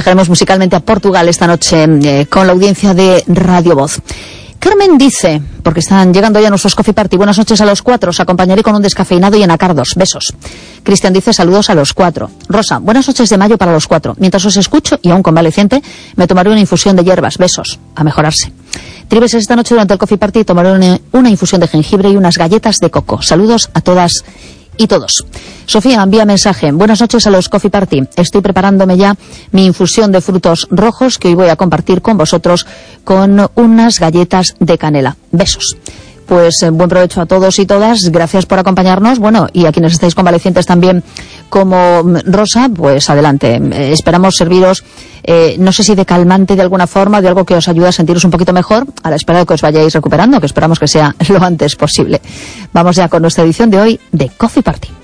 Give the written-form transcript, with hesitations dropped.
Viajaremos musicalmente a Portugal esta noche con la audiencia de Radio Voz. Carmen dice, porque están llegando ya nuestros Coffee Party, buenas noches a los 4, os acompañaré con un descafeinado y anacardos, besos. Cristian dice, saludos a los 4. Rosa, buenas noches de mayo para los 4. Mientras os escucho, y aún convaleciente, me tomaré una infusión de hierbas, besos, a mejorarse. Tribes, esta noche durante el Coffee Party tomaré una infusión de jengibre y unas galletas de coco. Saludos a todas y todos. Sofía envía mensaje, buenas noches a los Coffee Party, estoy preparándome ya mi infusión de frutos rojos que hoy voy a compartir con vosotros con unas galletas de canela, besos. Pues buen provecho a todos y todas, gracias por acompañarnos, bueno, y a quienes estáis convalecientes también como Rosa, pues adelante, esperamos serviros, no sé si de calmante de alguna forma, de algo que os ayude a sentiros un poquito mejor, a la espera de que os vayáis recuperando, que esperamos que sea lo antes posible. Vamos ya con nuestra edición de hoy de Coffee Party.